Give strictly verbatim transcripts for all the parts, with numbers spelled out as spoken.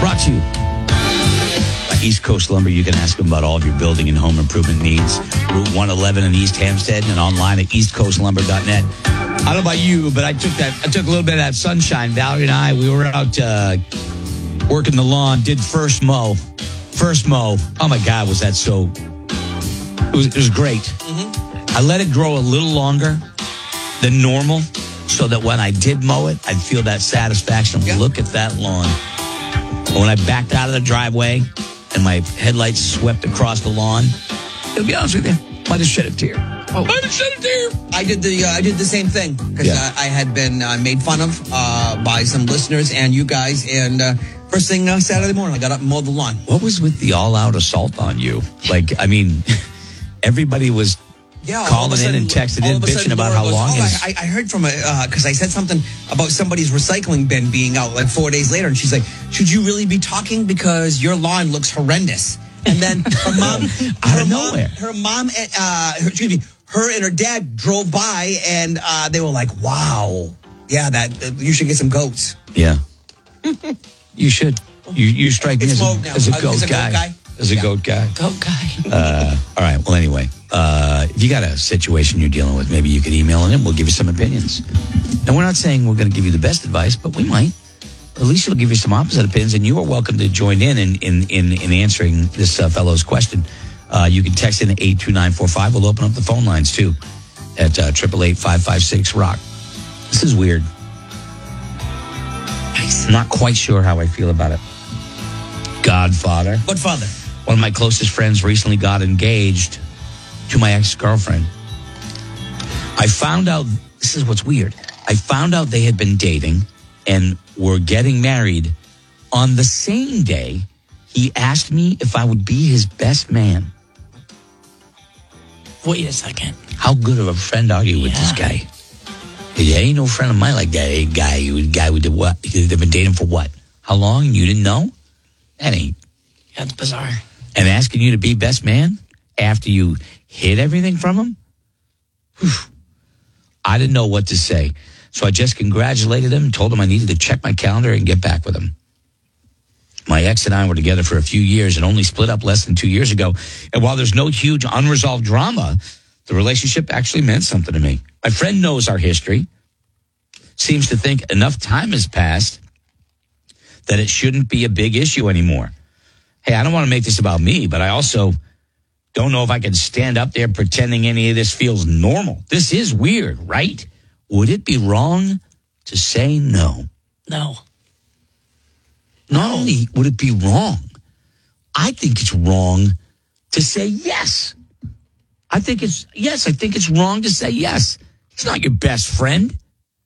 Brought to you by East Coast Lumber. You can ask them about all of your building and home improvement needs. Route one eleven in East Hampstead and online at east coast lumber dot net. I don't know about you, but I took that. I took a little bit of that sunshine. Valerie and I, we were out uh, working the lawn. Did first mow, first mow. Oh my God, was that so? It was, it was great. Mm-hmm. I let it grow a little longer than normal, so that when I did mow it, I'd feel that satisfaction. Yeah. Look at that lawn. When I backed out of the driveway and my headlights swept across the lawn, to be honest with you, might have shed a tear. Oh, might have shed a tear. I did the uh, I did the same thing because yeah. uh, I had been uh, made fun of uh, by some listeners and you guys. And uh, first thing uh, Saturday morning, I got up and mowed the lawn. What was with the all-out assault on you? Like, I mean, everybody was. Yeah, calling sudden, in and texting in, bitching about how goes, long oh, it is. I, I heard from a, because uh, I said something about somebody's recycling bin being out like four days later. And she's like, should you really be talking? Because your lawn looks horrendous. And then her mom, out her of mom, nowhere. her mom, uh, her, excuse me, her and her dad drove by and uh, they were like, wow, yeah, that uh, you should get some goats. Yeah. You should. You, you strike me as a, as a goat as a guy. Goat guy. As a yeah. goat guy. Goat guy. uh, all right. Well, anyway, uh, if you got a situation you're dealing with, maybe you could email in and we'll give you some opinions. And we're not saying we're going to give you the best advice, but we might. At least it'll give you some opposite opinions, and you are welcome to join in in, in, in, in answering this uh, fellow's question. Uh, you can text in at eight two nine four five. We'll open up the phone lines, too, at uh, eight eight eight, five five six, rock. This is weird. I'm not quite sure how I feel about it. Godfather. What father? One of my closest friends recently got engaged to my ex-girlfriend. I found out, this is what's weird. I found out they had been dating and were getting married on the same day he asked me if I would be his best man. Wait a second. How good of a friend are you yeah. with this guy? He ain't no friend of mine like that. Hey, guy, you guy who did what? They've been dating for what? How long? You didn't know? That ain't. That's bizarre. And asking you to be best man after you hid everything from him? Whew. I didn't know what to say. So I just congratulated him and told him I needed to check my calendar and get back with him. My ex and I were together for a few years and only split up less than two years ago. And while there's no huge unresolved drama, the relationship actually meant something to me. My friend knows our history, seems to think enough time has passed that it shouldn't be a big issue anymore. Hey, I don't want to make this about me, but I also don't know if I can stand up there pretending any of this feels normal. This is weird, right? Would it be wrong to say no? No. Not no. only would it be wrong, I think it's wrong to say yes. I think it's, yes, I think it's wrong to say yes. It's not your best friend.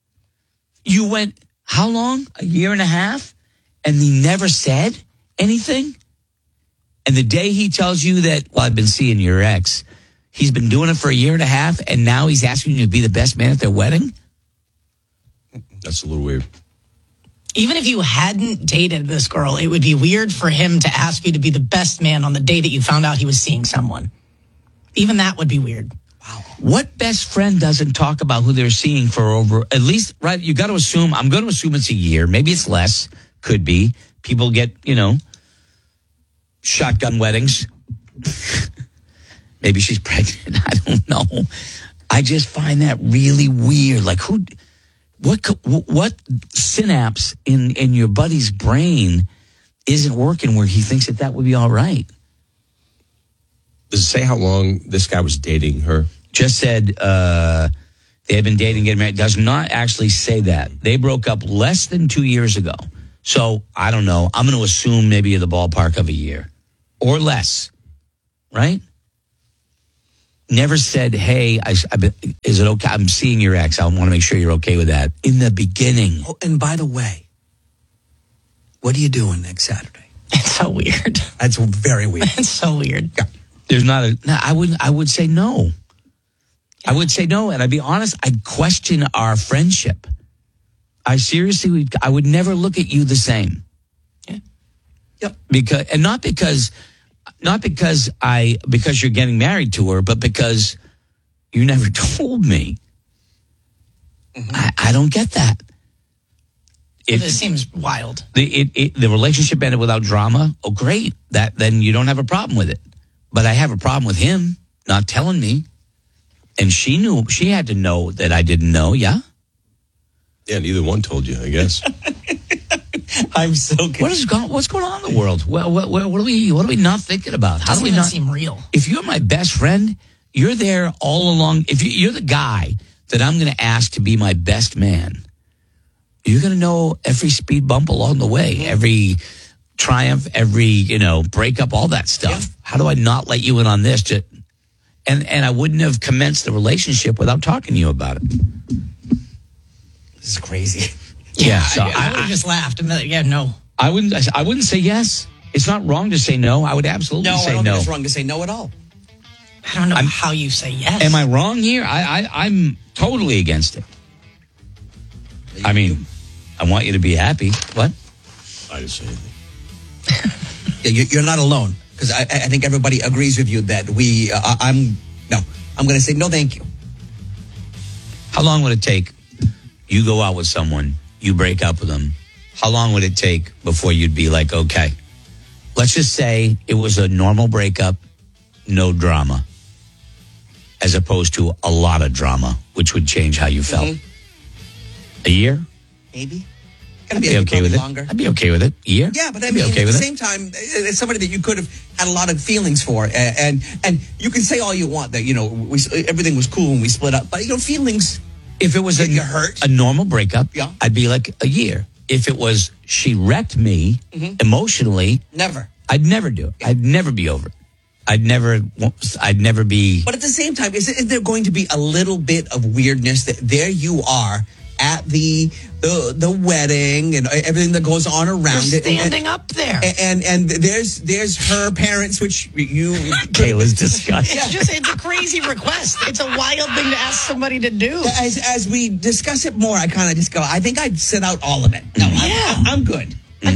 You went, how long? A year and a half? And he never said anything? And the day he tells you that, well, I've been seeing your ex, he's been doing it for a year and a half, and now he's asking you to be the best man at their wedding? That's a little weird. Even if you hadn't dated this girl, it would be weird for him to ask you to be the best man on the day that you found out he was seeing someone. Even that would be weird. Wow. What best friend doesn't talk about who they're seeing for over, at least, right, you got to assume, I'm going to assume it's a year. Maybe it's less, could be. People get, you know, shotgun weddings. Maybe she's pregnant. I don't know. I just find that really weird. Like, who, what, what synapse in, in your buddy's brain isn't working where he thinks that that would be all right? Does it say how long this guy was dating her? Just said uh, they had been dating, getting married. Does not actually say that. They broke up less than two years ago. So, I don't know. I'm going to assume maybe in the ballpark of a year or less, right? Never said, hey, I, I, is it okay? I'm seeing your ex. I want to make sure you're okay with that. In the beginning. Oh, and by the way, what are you doing next Saturday? It's so weird. That's very weird. It's so weird. Yeah. There's not a, no, I would, I would say no. I would say no. And I'd be honest, I'd question our friendship. I seriously would, I would never look at you the same. Yeah. Yep. Because, and not because, not because I, because you're getting married to her, but because you never told me. Mm-hmm. I, I don't get that. if This seems wild. the it, it, the relationship ended without drama, oh great, that then you don't have a problem with it. But I have a problem with him not telling me, and she knew she had to know that I didn't know. Yeah, Yeah, neither one told you, I guess. I'm so confused. what is going what's going on in the world? Well, what, what, what are we what are we not thinking about? How Doesn't do we even not seem real. If you're my best friend, you're there all along. If you, you're the guy that I'm going to ask to be my best man, you're going to know every speed bump along the way, every triumph, every, you know, breakup, all that stuff. Yeah. How do I not let you in on this? To, and, and I wouldn't have commenced the relationship without talking to you about it. This is crazy. Yeah. So I, I, I, would have I, just laughed and then, yeah, no. I wouldn't, I wouldn't say yes. It's not wrong to say no. I would absolutely No, I say don't no. think it's wrong to say no at all. I don't know how you say yes. Am I wrong here? I, I, I'm totally against it. I mean, I want you to be happy. What? I didn't say anything. Yeah, you- you're not alone, because I, I think everybody agrees with you that we. Uh, I'm no. I'm going to say no, thank you. How long would it take? You go out with someone, you break up with them. How long would it take before you'd be like, okay, let's just say it was a normal breakup, no drama, as opposed to a lot of drama, which would change how you felt. A year? Maybe. Gotta I'd be, be okay with it. longer. I'd be okay with it. A year? Yeah, but I I'd be mean, okay at with the it. same time, it's somebody that you could have had a lot of feelings for, and and, and you can say all you want that you know we, everything was cool when we split up, but you know feelings. If it was a, Get you hurt? a normal breakup, Yeah. I'd be like a year. If it was she wrecked me emotionally, Never. I'd never do it. I'd never be over it. I'd never, I'd never be. But at the same time, is, is there going to be a little bit of weirdness that there you are at the the, the wedding and everything that goes on around You're it, and- standing up there. and, and and there's there's her parents, which you Kayla's disgusting. It's just, it's a crazy request. It's a wild thing to ask somebody to do. As as we discuss it more, I kind of just go. I think I'd sit out all of it. No, I'm, Yeah. I'm, I'm good.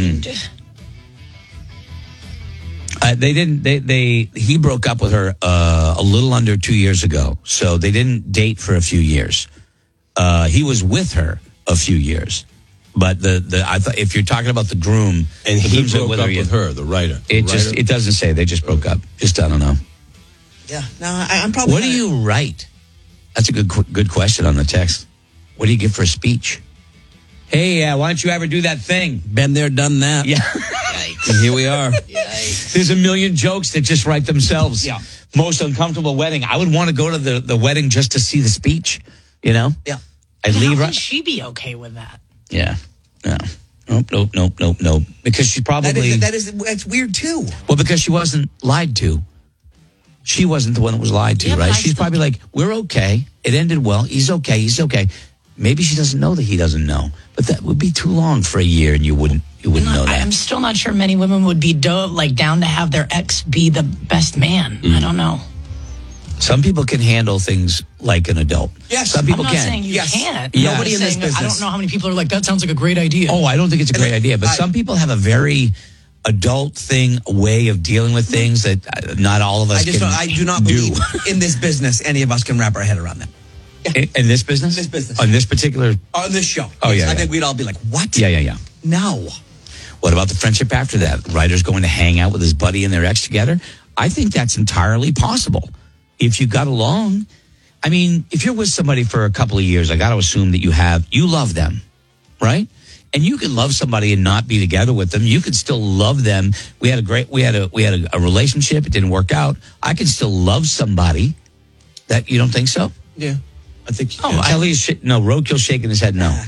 Uh, they didn't. They they he broke up with her uh, a little under two years ago, so they didn't date for a few years. Uh, he was with her a few years, but the the I thought if you're talking about the groom And the he groom's broke with up her, with her, the writer. It The just writer. it doesn't say. They just broke up. Just I don't know. Yeah, no, I, I'm probably. What do you write? That's a good qu- good question on the text. What do you give for a speech? Hey, uh, why don't you ever do that thing? Been there, done that. Yeah. And here we are. There's a million jokes that just write themselves. Yeah. Most uncomfortable wedding. I would want to go to the, the wedding just to see the speech, you know? Yeah. I'd How leave can right. she be okay with that? Yeah. No. Nope, nope, nope, nope, nope. Because she probably, That is that is that's weird too. well, because she wasn't lied to. She wasn't the one that was lied to, Yeah, but right? I She's still- probably like, we're okay. It ended well. He's okay. He's okay. Maybe she doesn't know that he doesn't know. But that would be too long for a year and you wouldn't, you wouldn't know that. I'm still not sure many women would be do- like down to have their ex be the best man. Mm. I don't know. Some people can handle things like an adult. Yes. Some people I'm not can. saying you Yes. can't. Yeah. I'm Nobody in saying this I business. don't know how many people are like, that sounds like a great idea. Oh, I don't think it's a great idea, but I- some people have a very adult thing, way of dealing with things that uh, not all of us I just can don't, I do not do. believe in this business any of us can wrap our head around that. In, in this business? This business. On this particular... On this show. Oh, yeah, I yeah. think we'd all be like, what? Yeah, yeah, yeah. No. What about the friendship after that? Ryder's going to hang out with his buddy and their ex together? I think that's entirely possible. If you got along... I mean, if you're with somebody for a couple of years, I got to assume that you have... You love them, right? And you can love somebody and not be together with them. You could still love them. We had a great... We had a we had a, a relationship. It didn't work out. I can still love somebody. That you don't think so? Yeah. I think. Oh, yeah. Kelly is sh- no. Roadkill's shaking his head. No, Ah,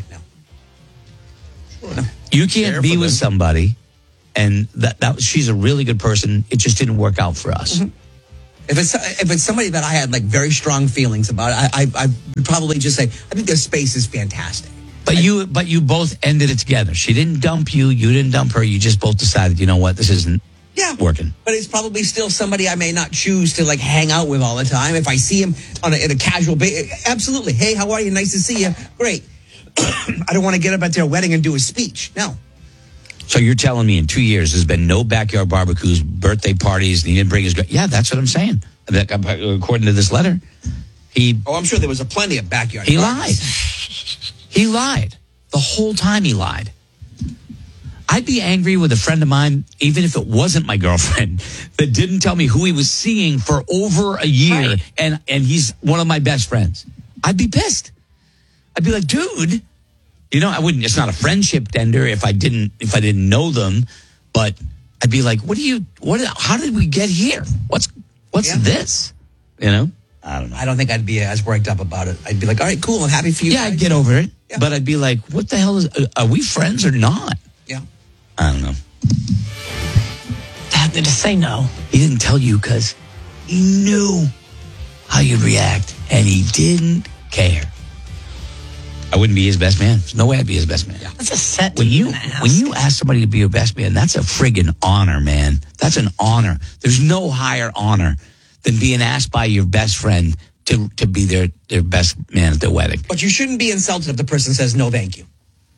no. you can't Care be for with them. somebody, and that that she's a really good person. It just didn't work out for us. If it's if it's somebody that I had like very strong feelings about, I I, I would probably just say I think their space is fantastic. But you, but you both ended it together. She didn't dump you. You didn't dump her. You just both decided, you know what, this isn't Yeah, working. But it's probably still somebody I may not choose to like hang out with all the time. If I see him on a, in a casual basis, absolutely. Hey, how are you? Nice to see you. Great. I don't want to get up at their wedding and do a speech. No. So you're telling me in two years there's been no backyard barbecues, birthday parties, and he didn't bring his. Yeah, that's what I'm saying. That, according to this letter, he Oh, I'm sure there was a plenty of backyard. he parties. lied. He lied the whole time. He lied. I'd be angry with a friend of mine, even if it wasn't my girlfriend, that didn't tell me who he was seeing for over a year, Right. and and he's one of my best friends. I'd be pissed. I'd be like, dude, you know, I wouldn't. It's not a friendship ender if I didn't if I didn't know them, but I'd be like, what do you? What? How did we get here? What's what's Yeah. this? You know, I don't know. I don't think I'd be as worked up about it. I'd be like, all right, cool. I'm happy for you. Yeah, guys. I'd get over it, Yeah. but I'd be like, what the hell is? Are we friends or not? Yeah. I don't know. Dad, they just say no. He didn't tell you because he knew how you'd react, and he didn't care. I wouldn't be his best man. There's no way I'd be his best man. Yeah. That's a set to When you even ask. when you ask somebody to be your best man, that's a friggin' honor, man. That's an honor. There's no higher honor than being asked by your best friend to to be their their best man at their wedding. But you shouldn't be insulted if the person says no, thank you.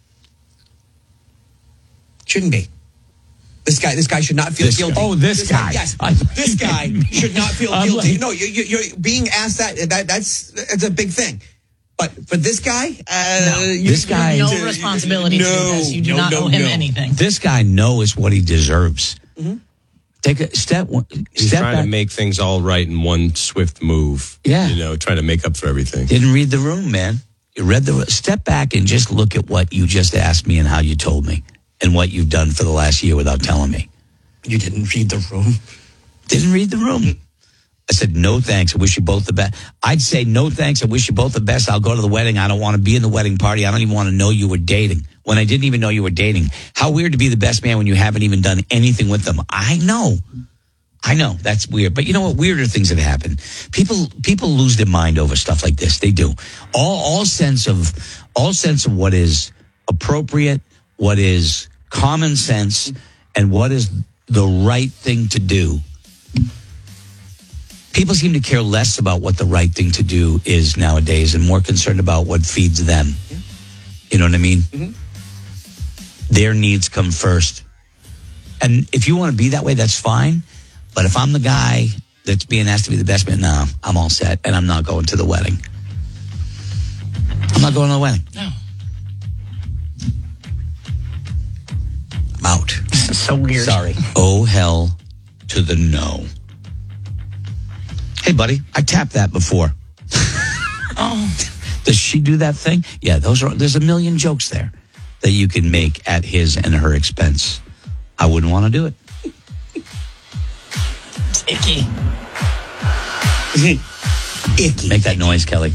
Shouldn't be. This guy, this guy should not feel This guilty. guy. Oh, this guy. Yes, I- this guy should not feel I'm guilty. like- no, you, you, you're being asked that. That that's that's a big thing. But for this guy, uh, No. you- This guy- no you- responsibility to no, this. You do no, not no, owe him no. anything. This guy knows what he deserves. Take a step one. He's step trying back. to make things all right in one swift move. Yeah. You know, trying to make up for everything. Didn't read the room, man. You read the step back and just look at what you just asked me and how you told me and what you've done for the last year without telling me. You didn't read the room. Didn't read the room. I said, no thanks. I wish you both the best. I'd say, no thanks. I wish you both the best. I'll go to the wedding. I don't want to be in the wedding party. I don't even want to know you were dating when I didn't even know you were dating. How weird to be the best man when you haven't even done anything with them. I know. I know. That's weird. But you know what? Weirder things have happened. People, people lose their mind over stuff like this. They do. All, all sense of, all sense of what is appropriate, what is common sense, and what is the right thing to do. People seem to care less about what the right thing to do is nowadays and more concerned about what feeds them. Yeah. You know what I mean? Mm-hmm. Their needs come first. And if you want to be that way, that's fine. But if I'm the guy that's being asked to be the best man, no, I'm all set and I'm not going to the wedding. I'm not going to the wedding. No. I'm out. This is so weird. Sorry. Oh, hell to the no. Hey, buddy, I tapped that before. Oh, Does she do that thing? Yeah, those are. There's a million jokes there that you can make at his and her expense. I wouldn't want to do it. it's icky. Icky. Make that noise, Kelly.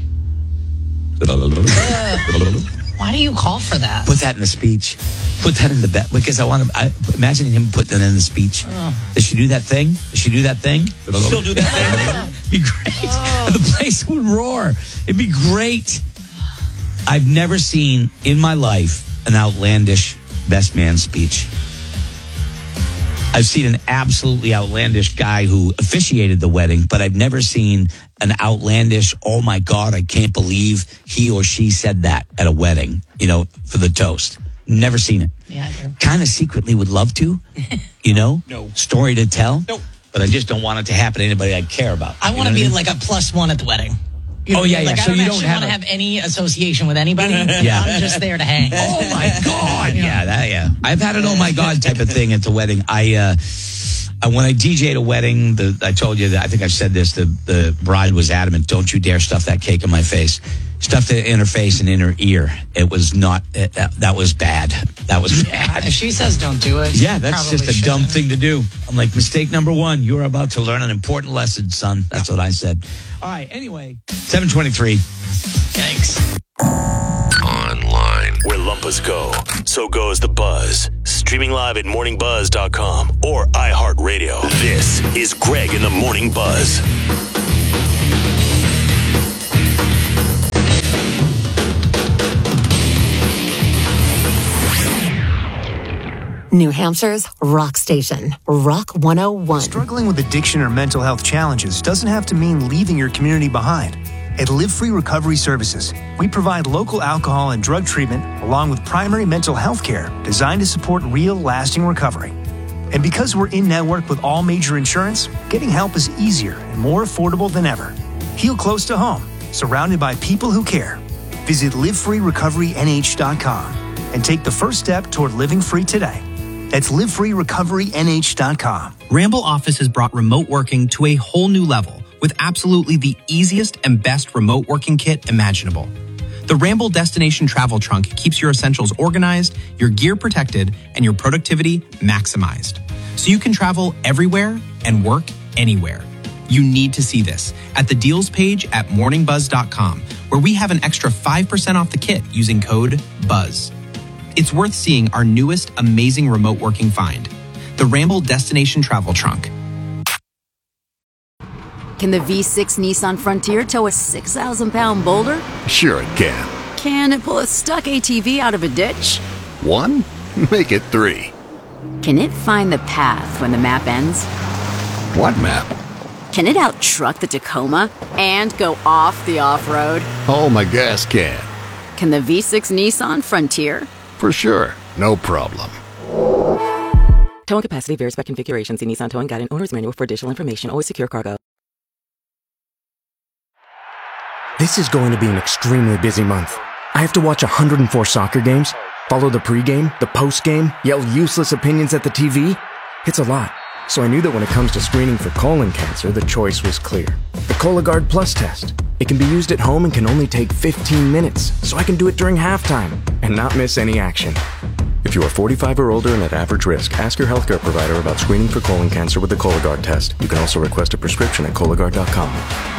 Why do you call for that? Put that in the speech. Put that in the bet because I want to. I, imagine him putting that in the speech. Does she do that thing? Does she do that thing? Still do that thing. Be great. The place would roar. It'd be great. I've never seen in my life an outlandish best man speech. I've seen an absolutely outlandish guy who officiated the wedding, but I've never seen an outlandish, oh my God, I can't believe he or she said that at a wedding, you know, for the toast. Never seen it. Yeah, I do. Kind of secretly would love to, you know? No. Story to tell. Nope. But I just don't want it to happen to anybody I care about. I You want to know be what I mean? like a plus one at the wedding. You know Oh, what I yeah, mean? yeah. Like, So I don't you don't actually have want to a- have any association with anybody. Yeah. I'm just there to hang. Oh my God! Yeah, that yeah. I've had an oh my God type of thing at the wedding. I, uh, I when I D J'd a wedding, the, I told you that I think I've said this. The the bride was adamant, "Don't you dare stuff that cake in my face." Stuffed it in her face and in her ear. It was not. It, that, that was bad. That was bad. If she says don't do it, Yeah, you that's probably just a dumb shouldn't. thing to do. I'm like, mistake number one. You are about to learn an important lesson, son. That's what I said. All right. Anyway, seven twenty-three. Yikes. Online, where Lumpus go, so goes the buzz. Streaming live at morning buzz dot com or iHeartRadio. This is Greg in the Morning Buzz. New Hampshire's rock station, Rock one oh one. Struggling with addiction or mental health challenges doesn't have to mean leaving your community behind. At Live Free Recovery Services, we provide local alcohol and drug treatment along with primary mental health care designed to support real, lasting recovery. And because we're in network with all major insurance, getting help is easier and more affordable than ever. Heal close to home, surrounded by people who care. Visit live free recovery n h dot com and take the first step toward living free today. That's live free recovery N H dot com. Ramble Office has brought remote working to a whole new level with absolutely the easiest and best remote working kit imaginable. The Ramble Destination Travel Trunk keeps your essentials organized, your gear protected, and your productivity maximized. So you can travel everywhere and work anywhere. You need to see this at the deals page at morning buzz dot com, where we have an extra five percent off the kit using code BUZZ. It's worth seeing our newest amazing remote working find, the Ramble Destination Travel Trunk. Can the V six Nissan Frontier tow a six thousand pound boulder? Sure it can. Can it pull a stuck A T V out of a ditch? One? Make it three. Can it find the path when the map ends? What map? Can it out-truck the Tacoma and go off the off-road? Oh, my gas can. Can the V six Nissan Frontier? For sure. No problem. Towing capacity varies by configuration. See Nissan Towing Guide and Owner's Manual for additional information. Always secure cargo. This is going to be an extremely busy month. I have to watch one hundred four soccer games, follow the pregame, the postgame, yell useless opinions at the T V. It's a lot. So I knew that when it comes to screening for colon cancer, the choice was clear. The Cologuard Plus test. It can be used at home and can only take fifteen minutes, so I can do it during halftime and not miss any action. If you are forty-five or older and at average risk, ask your healthcare provider about screening for colon cancer with the Cologuard test. You can also request a prescription at Cologuard dot com.